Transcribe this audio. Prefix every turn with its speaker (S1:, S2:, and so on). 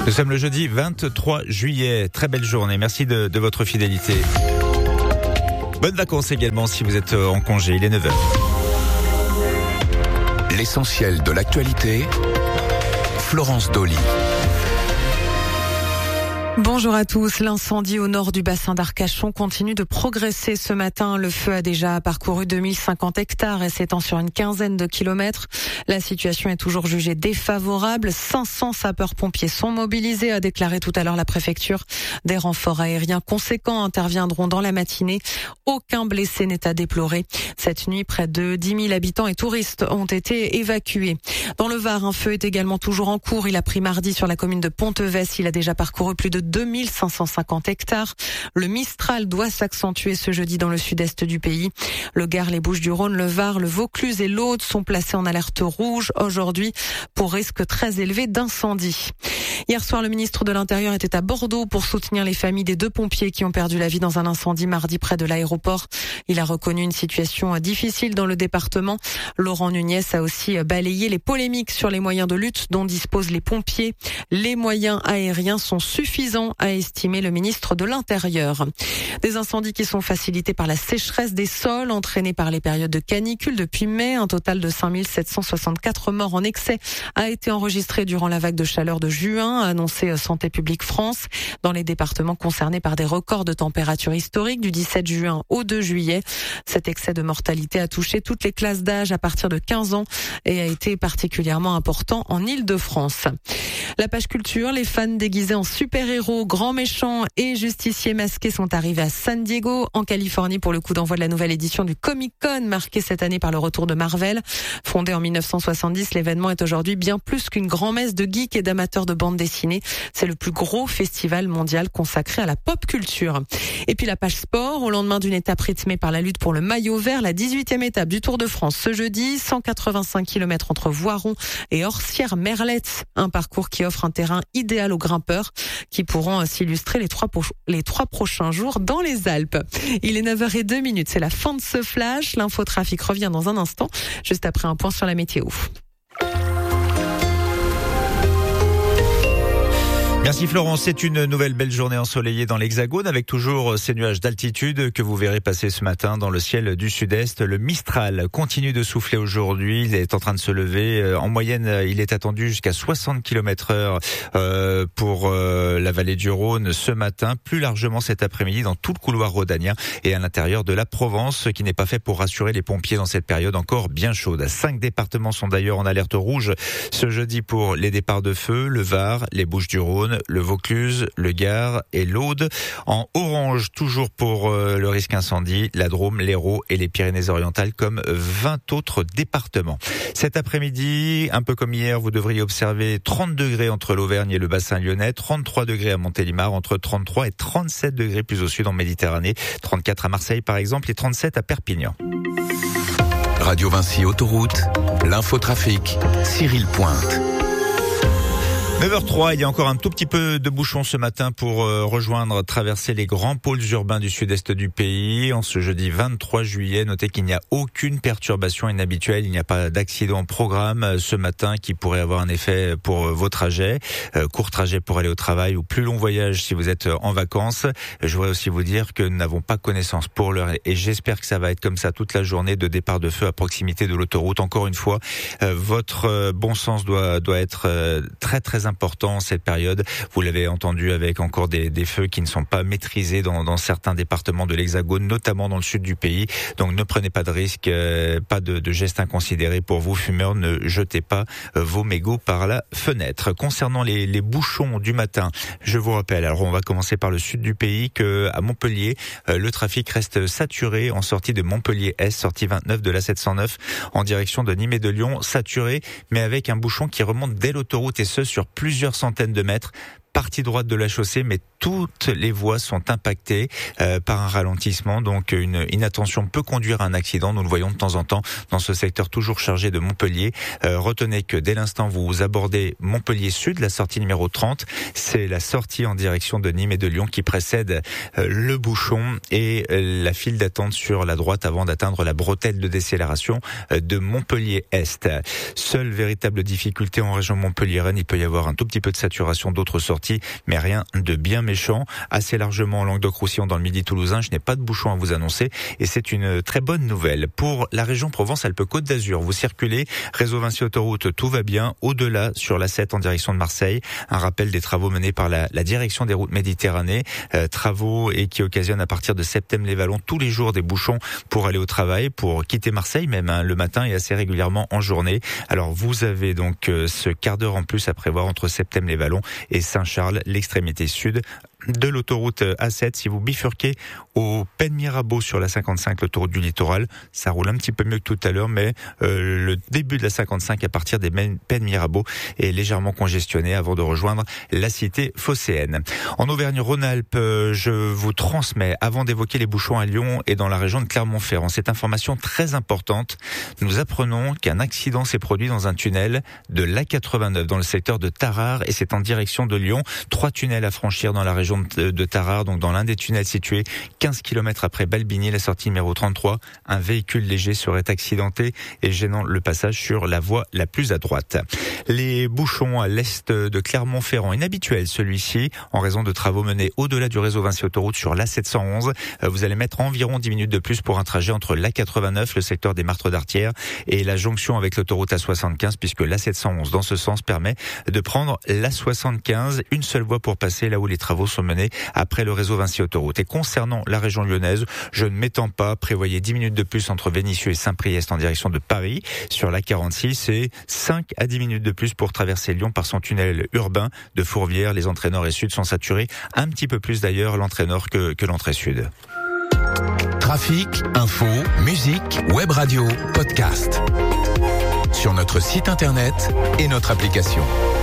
S1: Nous sommes le jeudi 23 juillet. Très belle journée. Merci de votre fidélité. Bonnes vacances également si vous êtes en congé. Il est 9h.
S2: L'essentiel de l'actualité, Florence Dolly.
S3: Bonjour à tous. L'incendie au nord du bassin d'Arcachon continue de progresser ce matin. Le feu a déjà parcouru 2050 hectares et s'étend sur une quinzaine de kilomètres. La situation est toujours jugée défavorable. 500 sapeurs-pompiers sont mobilisés, a déclaré tout à l'heure la préfecture. Des renforts aériens conséquents interviendront dans la matinée. Aucun blessé n'est à déplorer. Cette nuit, près de 10 000 habitants et touristes ont été évacués. Dans le Var, un feu est également toujours en cours. Il a pris mardi sur la commune de Pontevès. Il a déjà parcouru plus de 2550 hectares. Le Mistral doit s'accentuer ce jeudi dans le sud-est du pays. Le Gard, les Bouches-du-Rhône, le Var, le Vaucluse et l'Aude sont placés en alerte rouge aujourd'hui pour risque très élevé d'incendie. Hier soir, le ministre de l'Intérieur était à Bordeaux pour soutenir les familles des 2 pompiers qui ont perdu la vie dans un incendie mardi près de l'aéroport. Il a reconnu une situation difficile dans le département. Laurent Nunez a aussi balayé les polémiques sur les moyens de lutte dont disposent les pompiers. Les moyens aériens sont suffisants, a estimé le ministre de l'Intérieur. Des incendies qui sont facilités par la sécheresse des sols entraînée par les périodes de canicule depuis mai. Un total de 5764 morts en excès a été enregistré durant la vague de chaleur de juin, a annoncé Santé publique France. Dans les départements concernés par des records de température historiques du 17 juin au 2 juillet. Cet excès de mortalité a touché toutes les classes d'âge à partir de 15 ans et a été particulièrement important en Île-de-France. La page culture, les fans déguisés en super-héros, grands méchants et justiciers masqués sont arrivés à San Diego, en Californie, pour le coup d'envoi de la nouvelle édition du Comic-Con, marquée cette année par le retour de Marvel. Fondé en 1970, l'événement est aujourd'hui bien plus qu'une grand-messe de geeks et d'amateurs de bande dessinée. C'est le plus gros festival mondial consacré à la pop culture. Et puis la page sport, au lendemain d'une étape rythmée par la lutte pour le maillot vert, la 18e étape du Tour de France ce jeudi, 185 km entre Voiron et Orsières-Merlette, un parcours qui offre un terrain idéal aux grimpeurs qui pourront s'illustrer les trois prochains jours dans les Alpes. Il est 9h02, c'est la fin de ce flash. L'infotrafic revient dans un instant, juste après un point sur la météo.
S1: Merci Florence, c'est une nouvelle belle journée ensoleillée dans l'Hexagone avec toujours ces nuages d'altitude que vous verrez passer ce matin dans le ciel du sud-est. Le Mistral continue de souffler aujourd'hui, il est en train de se lever. En moyenne, il est attendu jusqu'à 60 km/h pour la vallée du Rhône ce matin, plus largement cet après-midi dans tout le couloir rhodanien et à l'intérieur de la Provence, ce qui n'est pas fait pour rassurer les pompiers dans cette période encore bien chaude. 5 départements sont d'ailleurs en alerte rouge ce jeudi pour les départs de feu, le Var, les Bouches-du-Rhône, le Vaucluse, le Gard et l'Aude. En orange, toujours pour le risque incendie, la Drôme, l'Hérault et les Pyrénées-Orientales comme 20 autres départements. Cet après-midi, un peu comme hier, vous devriez observer 30 degrés entre l'Auvergne et le bassin lyonnais, 33 degrés à Montélimar, entre 33 et 37 degrés plus au sud en Méditerranée, 34 à Marseille par exemple et 37 à Perpignan.
S2: Radio Vinci Autoroute, l'infotrafic, Cyril Pointe.
S1: 9h03, il y a encore un tout petit peu de bouchons ce matin pour traverser les grands pôles urbains du sud-est du pays. En ce jeudi 23 juillet, notez qu'il n'y a aucune perturbation inhabituelle. Il n'y a pas d'accident en programme ce matin qui pourrait avoir un effet pour vos trajets. Court trajet pour aller au travail ou plus long voyage si vous êtes en vacances. Je voudrais aussi vous dire que nous n'avons pas connaissance pour l'heure et j'espère que ça va être comme ça toute la journée de départ de feu à proximité de l'autoroute. Encore une fois, votre bon sens doit être très très important en cette période. Vous l'avez entendu avec encore des feux qui ne sont pas maîtrisés dans certains départements de l'Hexagone, notamment dans le sud du pays. Donc ne prenez pas de risques, pas de gestes inconsidérés pour vous fumeurs. Ne jetez pas vos mégots par la fenêtre. Concernant les bouchons du matin, je vous rappelle, alors on va commencer par le sud du pays, que à Montpellier, le trafic reste saturé en sortie de Montpellier-Est, sortie 29 de la 709 en direction de Nîmes et de Lyon, saturé, mais avec un bouchon qui remonte dès l'autoroute et ce sur plusieurs centaines de mètres. Partie droite de la chaussée, mais toutes les voies sont impactées par un ralentissement. Donc une inattention peut conduire à un accident. Nous le voyons de temps en temps dans ce secteur toujours chargé de Montpellier. Retenez que dès l'instant vous abordez Montpellier Sud, la sortie numéro 30, c'est la sortie en direction de Nîmes et de Lyon qui précède le bouchon et la file d'attente sur la droite avant d'atteindre la bretelle de décélération de Montpellier-Est. Seule véritable difficulté en région Montpellier-Rennes, il peut y avoir un tout petit peu de saturation d'autres sorties, mais rien de bien méchant. Assez largement en Languedoc-Roussillon dans le Midi toulousain, je n'ai pas de bouchon à vous annoncer et c'est une très bonne nouvelle. Pour la région Provence-Alpes-Côte d'Azur, vous circulez, réseau Vinci Autoroute, tout va bien. Au-delà, sur l'A7 en direction de Marseille, un rappel des travaux menés par la direction des routes Méditerranée, travaux et qui occasionnent à partir de Septem-les-Vallons tous les jours des bouchons pour aller au travail, pour quitter Marseille même le matin et assez régulièrement en journée. Alors vous avez donc ce quart d'heure en plus à prévoir entre Septem-les-Vallons et Saint-Charles, l'extrémité sud de l'autoroute A7. Si vous bifurquez au Pen Mirabeau sur la 55, l'autoroute du littoral, ça roule un petit peu mieux que tout à l'heure, mais le début de la 55 à partir des Pen Mirabeau est légèrement congestionné avant de rejoindre la cité phocéenne. En Auvergne-Rhône-Alpes, je vous transmets, avant d'évoquer les bouchons à Lyon et dans la région de Clermont-Ferrand, cette information très importante. Nous apprenons qu'un accident s'est produit dans un tunnel de l'A89 dans le secteur de Tarare et c'est en direction de Lyon. 3 tunnels à franchir dans la région de Tarare, donc dans l'un des tunnels situés 15 km après Balbigny, la sortie numéro 33. Un véhicule léger serait accidenté et gênant le passage sur la voie la plus à droite. Les bouchons à l'est de Clermont-Ferrand, inhabituel celui-ci, en raison de travaux menés au-delà du réseau Vinci Autoroute sur l'A711. Vous allez mettre environ 10 minutes de plus pour un trajet entre l'A89, le secteur des Martres d'Artière, et la jonction avec l'autoroute A75, puisque l'A711 dans ce sens permet de prendre l'A75, une seule voie pour passer là où les travaux sont menés après le réseau Vinci Autoroute. Et concernant la région lyonnaise, je ne m'étends pas, prévoyez 10 minutes de plus entre Vénissieux et Saint-Priest en direction de Paris sur la 46 et 5 à 10 minutes de plus pour traverser Lyon par son tunnel urbain de Fourvière. Les entrées nord et sud sont saturées, un petit peu plus d'ailleurs l'entrée nord que l'entrée sud.
S2: Trafic, info, musique, web radio, podcast. Sur notre site internet et notre application.